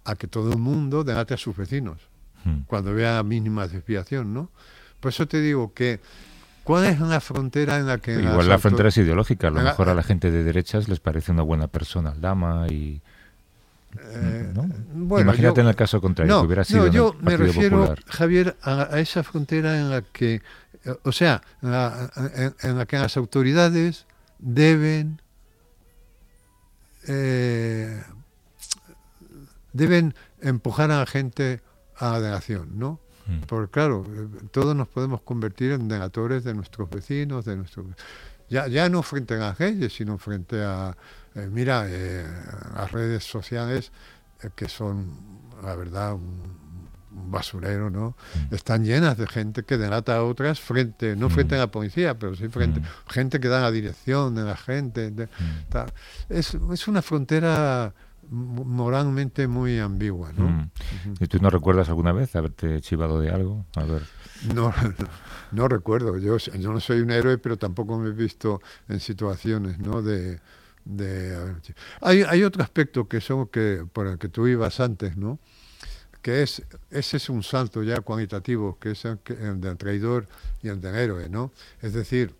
a que todo el mundo delate a sus vecinos cuando vea mínima desviación, ¿no? Por eso te digo que ¿cuál es la frontera en la que... Igual la frontera es ideológica. A lo mejor a la gente de derechas les parece una buena persona Aldama y... ¿no? Bueno, imagínate en el caso contrario, que hubiera sido yo el me Partido refiero, Popular. Javier, a esa frontera en la que, o sea, en la que las autoridades deben empujar a la gente a la denegación, ¿no? Porque claro, todos nos podemos convertir en delatores de nuestros vecinos, ya no frente a las leyes, sino frente a las redes sociales, que son, la verdad, un basurero, ¿no? Están llenas de gente que delata a otras no frente a la policía, pero sí gente que da la dirección de la gente. Es una frontera moralmente muy ambigua, ¿no? ¿Y tú no recuerdas alguna vez haberte chivado de algo? A ver. No recuerdo. Yo no soy un héroe, pero tampoco me he visto en situaciones, ¿no? Hay otro aspecto por el que tú ibas antes, ¿no? Ese es un salto ya cuantitativo, que es el del traidor y el del héroe, ¿no? Es decir,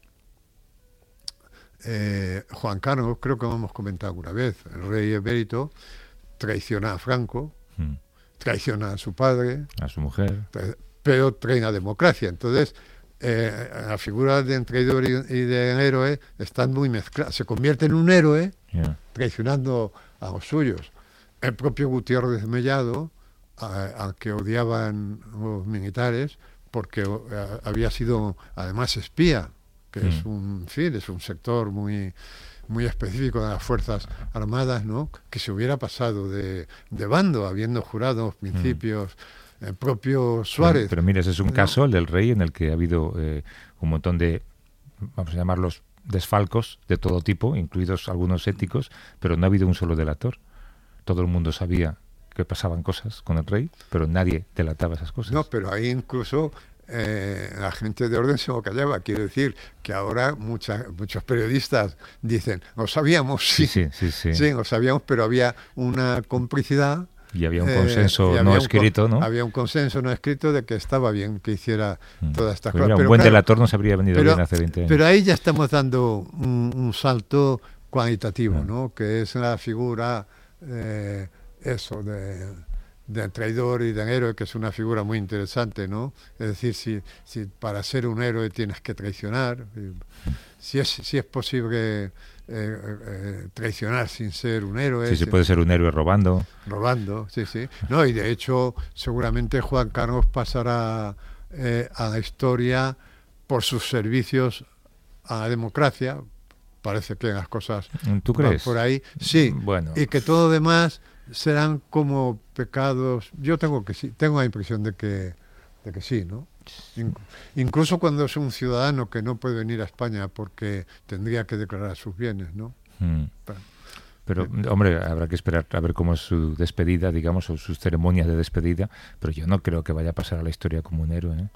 Juan Carlos, creo que lo hemos comentado alguna vez, el rey emérito traiciona a Franco, traiciona a su padre, a su mujer, pero trae la democracia. Entonces, la figura de traidor y de héroe están muy mezcladas. Se convierte en un héroe traicionando a los suyos. El propio Gutiérrez Mellado, al que odiaban los militares, porque había sido además espía, que es un sector muy específico de las Fuerzas Armadas, ¿no? Que se hubiera pasado de bando, habiendo jurado los principios. El propio Suárez. Pero mira, ese es un caso, el del rey, en el que ha habido un montón de, vamos a llamarlos, desfalcos de todo tipo, incluidos algunos éticos, pero no ha habido un solo delator. Todo el mundo sabía que pasaban cosas con el rey, pero nadie delataba esas cosas. No, pero ahí incluso la gente de orden se lo callaba. Quiero decir que ahora muchos periodistas dicen, lo sabíamos, sí, lo sabíamos, pero había una complicidad. Y había un consenso no escrito, ¿no? Había un consenso no escrito de que estaba bien que hiciera todas estas cosas. Mira, un buen delator nos habría venido bien hace 20 años. Pero ahí ya estamos dando un salto cualitativo, ¿no? Que es la figura, del traidor y del héroe, que es una figura muy interesante, ¿no? Es decir, si para ser un héroe tienes que traicionar, si es posible traicionar sin ser un héroe. Sí, se puede ser un héroe robando. Sí. No, y de hecho, seguramente Juan Carlos pasará a la historia por sus servicios a la democracia. Parece que las cosas ¿Tú crees? van por ahí. Sí, bueno. Y que todo lo demás serán como pecados. Yo tengo la impresión de que sí, ¿no? Incluso cuando es un ciudadano que no puede venir a España porque tendría que declarar sus bienes, ¿no? Pero, hombre, habrá que esperar a ver cómo es su despedida, digamos, o sus ceremonias de despedida, pero yo no creo que vaya a pasar a la historia como un héroe, ¿eh?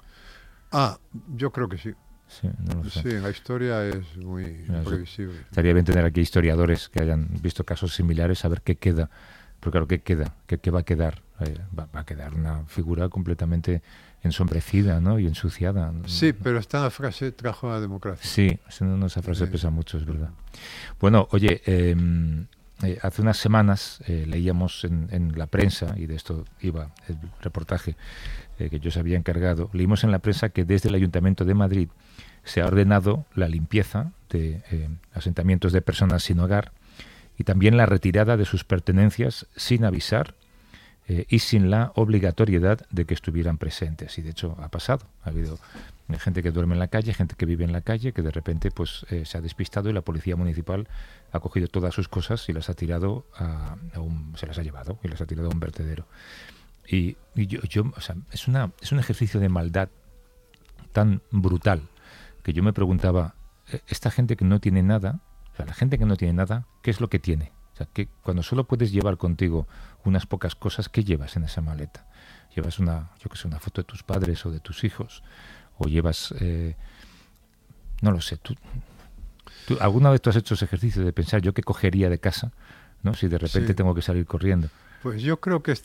Yo creo que sí. Sí, no lo sé. Sí, la historia es muy imprevisible. Estaría bien tener aquí historiadores que hayan visto casos similares, a ver qué queda. Pero claro, ¿qué queda? ¿Qué va a quedar? Va a quedar una figura completamente ensombrecida, ¿no? Y ensuciada. Sí, pero esta frase trajo a la democracia. Sí, esa frase pesa mucho, es verdad. Bueno, oye, hace unas semanas leíamos en la prensa, y de esto iba el reportaje que yo os había encargado, leímos en la prensa que desde el Ayuntamiento de Madrid se ha ordenado la limpieza de asentamientos de personas sin hogar y también la retirada de sus pertenencias sin avisar y sin la obligatoriedad de que estuvieran presentes. Y de hecho ha pasado. Ha habido gente que duerme en la calle, gente que vive en la calle, que de repente pues se ha despistado y la policía municipal ha cogido todas sus cosas y las ha tirado se las ha llevado y las ha tirado a un vertedero. Y yo o sea, es un ejercicio de maldad tan brutal que yo me preguntaba, esta gente que no tiene nada, o sea, la gente que no tiene nada, ¿qué es lo que tiene? O sea, que cuando solo puedes llevar contigo unas pocas cosas, ¿qué llevas en esa maleta? ¿Llevas una foto de tus padres o de tus hijos? ¿O llevas, no lo sé, tú alguna vez tú has hecho ese ejercicio de pensar yo qué cogería de casa, ¿no? Si de repente tengo que salir corriendo? Pues yo creo que